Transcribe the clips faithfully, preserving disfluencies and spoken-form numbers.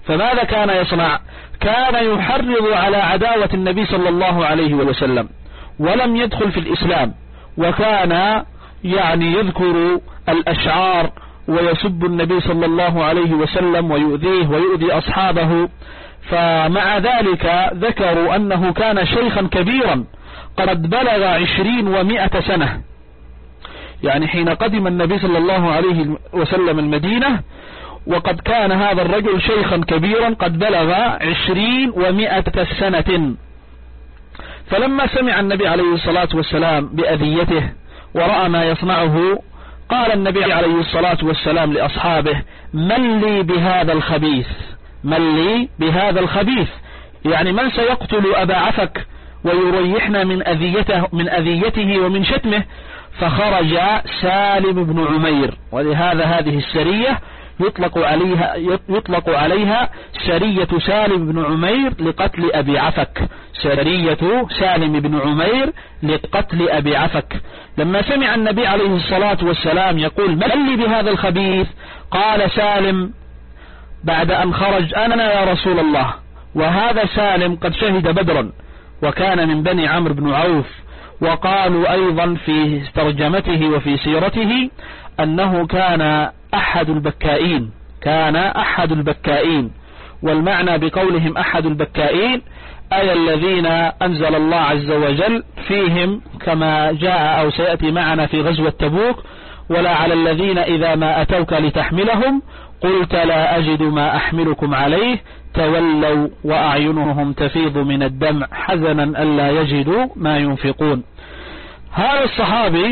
فماذا كان يصنع؟ كان يحرض على عداوة النبي صلى الله عليه وسلم، ولم يدخل في الإسلام، وكان يعني يذكر الأشعار ويسب النبي صلى الله عليه وسلم ويؤذيه ويؤذي أصحابه. فمع ذلك ذكروا أنه كان شيخا كبيرا قد بلغ عشرين ومائة سنة، يعني حين قدم النبي صلى الله عليه وسلم المدينة وقد كان هذا الرجل شيخا كبيرا قد بلغ عشرين ومائة سنة. فلما سمع النبي عليه الصلاة والسلام بأذيته ورأى ما يصنعه، قال النبي عليه الصلاة والسلام لأصحابه: من لي بهذا الخبيث؟ من لي بهذا الخبيث؟ يعني من سيقتل أبا عفك ويريحنا من أذيته, من أذيته ومن شتمه؟ فخرج سالم بن عمير، ولهذا هذه السرية يطلق عليها, يطلق عليها سرية سالم بن عمير لقتل أبي عفك. سرية سالم بن عمير لقتل أبي عفك. لما سمع النبي عليه الصلاة والسلام يقول: من لي بهذا الخبيث؟ قال سالم بعد أن خرج: أنا يا رسول الله. وهذا سالم قد شهد بدرا وكان من بني عمرو بن عوف. وقالوا أيضا في ترجمته وفي سيرته أنه كان أحد البكائين، كان أحد البكائين. والمعنى بقولهم أحد البكائين أي الذين أنزل الله عز وجل فيهم كما جاء أو سيأتي معنا في غزوة تبوك: ولا على الذين إذا ما أتوك لتحملهم قلت لا أجد ما أحملكم عليه تولوا وأعينهم تفيض من الدمع حزنا ألا يجدوا ما ينفقون. هذا الصحابي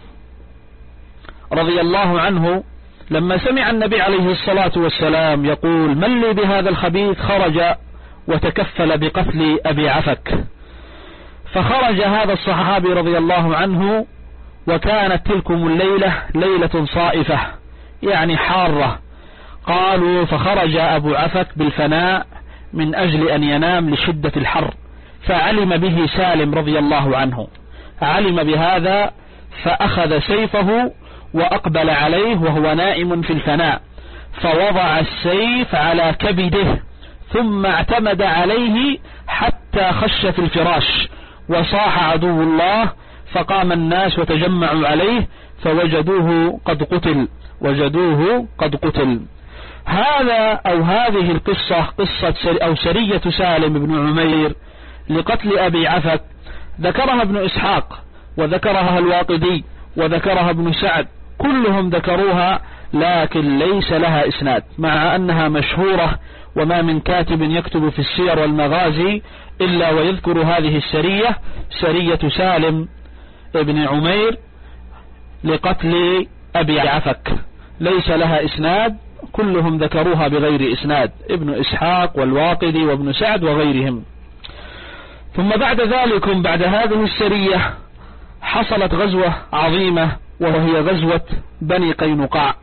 رضي الله عنه لما سمع النبي عليه الصلاة والسلام يقول: من لي بهذا الخبيث؟ خرج وتكفل بقتل أبي عفك. فخرج هذا الصحابي رضي الله عنه، وكانت تلكم الليلة ليلة صائفة يعني حارة. قالوا: فخرج أبو عفك بالفناء من أجل أن ينام لشدة الحر، فعلم به سالم رضي الله عنه، علم بهذا فأخذ سيفه وأقبل عليه وهو نائم في الفناء، فوضع السيف على كبده ثم اعتمد عليه حتى خش في الفراش، وصاح عدو الله، فقام الناس وتجمعوا عليه فوجدوه قد قتل، وجدوه قد قتل. هذا أو هذه القصة قصة سر أو سرية سالم بن عمير لقتل أبي عفك ذكرها ابن إسحاق وذكرها الواقدي وذكرها ابن سعد، كلهم ذكروها، لكن ليس لها إسناد، مع أنها مشهورة، وما من كاتب يكتب في السير والمغازي إلا ويذكر هذه السرية، سرية سالم بن عمير لقتل أبي عفك. ليس لها إسناد، كلهم ذكروها بغير إسناد، ابن إسحاق والواقدي وابن سعد وغيرهم. ثم بعد ذلك بعد هذه السرية حصلت غزوة عظيمة، وهي غزوة بني قينقاع.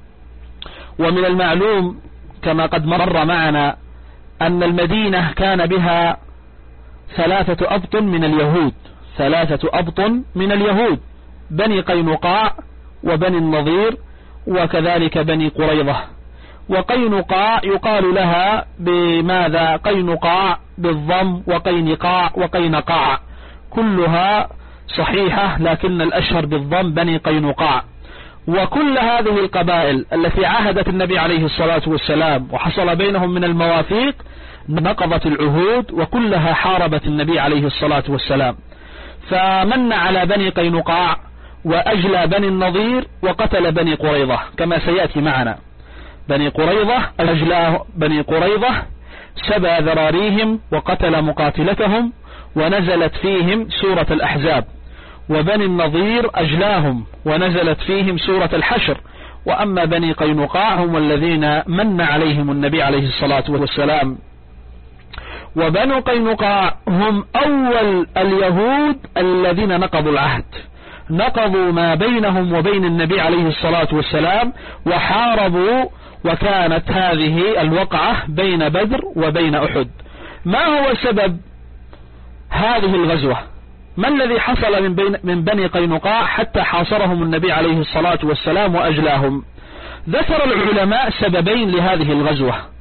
ومن المعلوم كما قد مر معنا أن المدينة كان بها ثلاثة أبط من اليهود، ثلاثة أبط من اليهود، بني قينقاع وبني النضير وكذلك بني قريظة. وقينقاع يقال لها بماذا؟ قينقاع بالضم، وقينقاع وقينقاع، كلها صحيحة، لكن الأشهر بالضم بني قينقاع. وكل هذه القبائل التي عاهدت النبي عليه الصلاة والسلام وحصل بينهم من المواثيق نقضت العهود، وكلها حاربت النبي عليه الصلاة والسلام. فمن على بني قينقاع وأجلى بني النضير وقتل بني قريظة كما سيأتي معنا. بني قريظة أجلى بني قريظة، سبى ذراريهم وقتل مقاتلتهم، ونزلت فيهم سورة الأحزاب. وبني النضير أجلاهم ونزلت فيهم سورة الحشر. وأما بني قينقاع هم الذين من عليهم النبي عليه الصلاة والسلام. وبنو قينقاع هم أول اليهود الذين نقضوا العهد، نقضوا ما بينهم وبين النبي عليه الصلاة والسلام وحاربوا. وكانت هذه الوقعة بين بدر وبين أحد. ما هو سبب هذه الغزوة؟ ما الذي حصل من, بين من بني قينقاع حتى حاصرهم النبي عليه الصلاة والسلام وأجلاهم؟ ذكر العلماء سببين لهذه الغزوة.